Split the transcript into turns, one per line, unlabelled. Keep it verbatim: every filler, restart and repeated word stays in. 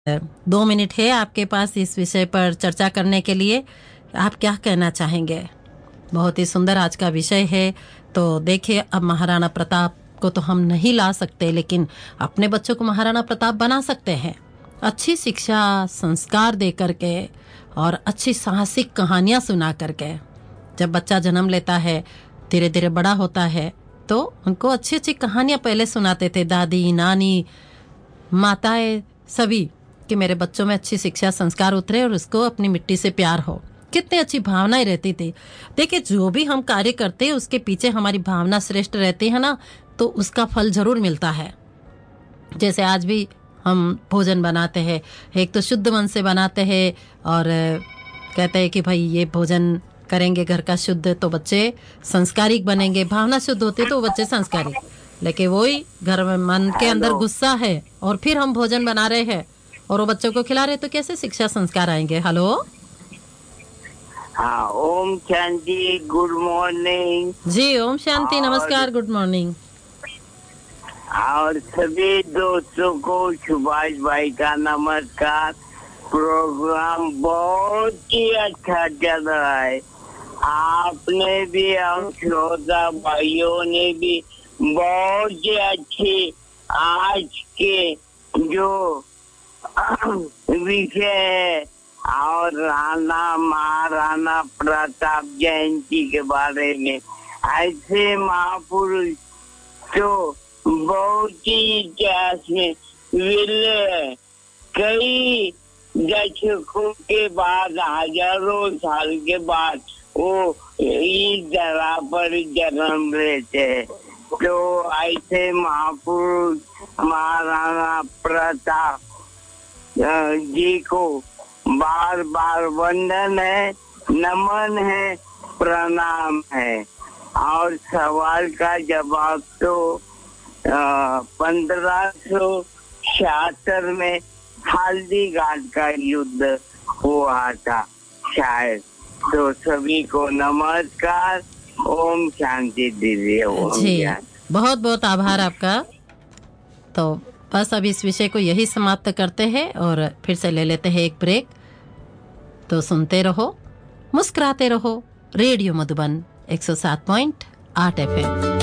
दो मिनट है आपके पास इस विषय पर चर्चा करने के लिए। आप क्या कहना चाहेंगे? बहुत ही सुंदर आज का विषय है। तो देखिए, अब महाराणा प्रताप को तो हम नहीं ला सकते, लेकिन अपने बच्चों को महाराणा प्रताप बना सकते हैं। अच्छी शिक्षा, संस्कार दे करके और अच्छी साहसिक कहानियां सुना करके। जब बच्चा जन्म लेता है, धीरे धीरे बड़ा होता है, तो उनको अच्छी अच्छी कहानियां पहले सुनाते थे, दादी, नानी, माताएं, सभी, कि मेरे बच्चों में अच्छी शिक्षा, संस्कार उतरे और उसको अपनी मिट्टी से प्यार हो। कितनी अच्छी भावनाएं रहती थी। देखिए, जो भी हम कार्य करते हैं उसके पीछे हमारी भावना श्रेष्ठ रहती है ना, तो उसका फल जरूर मिलता है। जैसे आज भी हम भोजन बनाते हैं, एक तो शुद्ध मन से बनाते हैं और कहते हैं कि भाई ये भोजन करेंगे घर का शुद्ध, तो बच्चे संस्कारिक बनेंगे। भावना शुद्ध होती तो बच्चे संस्कारिक। लेकिन वही घर में मन के अंदर गुस्सा है और फिर हम भोजन बना रहे हैं और वो बच्चों को खिला रहे, तो कैसे शिक्षा संस्कार आएंगे? हेलो,
हाँ, ओम शांति, गुड मॉर्निंग
जी। ओम शांति, नमस्कार, गुड मॉर्निंग।
और सभी दोस्तों को सुभाष भाई का नमस्कार। प्रोग्राम बहुत ही अच्छा चल रहा है। आपने भी, हम श्रोता भाइयों ने भी बहुत ही अच्छी आज के जो विषय है और राणा महाराणा प्रताप जयंती के बारे में, ऐसे महापुरुष तो बहुत ही इतिहास में विरले है। कई दशकों के बाद, हजारों साल के बाद वो इस धरा पर जन्म लेते हैं। तो ऐसे महापुरुष महाराणा प्रताप जी को बार बार वंदन है, नमन है, प्रणाम है। और सवाल का जवाब तो पंद्रह सौ छिहत्तर में हल्दी घाट का युद्ध हुआ था शायद। तो सभी को नमस्कार, ओम शांति दीजिए।
जी, बहुत बहुत आभार आपका। तो बस अब इस विषय को यही समाप्त करते हैं और फिर से ले लेते हैं एक ब्रेक। तो सुनते रहो, मुस्कुराते रहो, रेडियो मधुबन एक सौ सात पॉइंट आठ एफ एम।